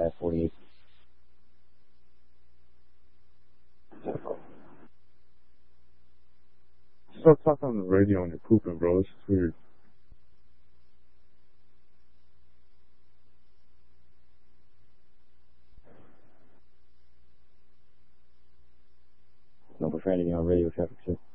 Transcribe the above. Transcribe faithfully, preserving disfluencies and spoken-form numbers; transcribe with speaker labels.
Speaker 1: last forty-eight.
Speaker 2: Stop talking on the radio and you're pooping, bro. This is weird.
Speaker 1: No profanity on radio traffic, shit.